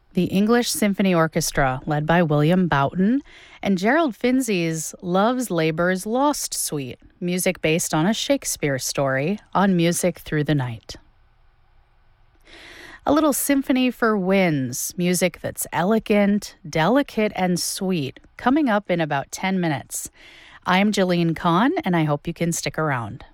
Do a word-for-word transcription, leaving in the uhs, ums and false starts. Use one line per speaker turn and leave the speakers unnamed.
The English Symphony Orchestra, led by William Boughton, and Gerald Finzi's Love's Labour's Lost Suite, music based on a Shakespeare story, on Music Through the Night. A little symphony for winds, music that's elegant, delicate, and sweet, coming up in about ten minutes. I'm Jeline Kahn, and I hope you can stick around.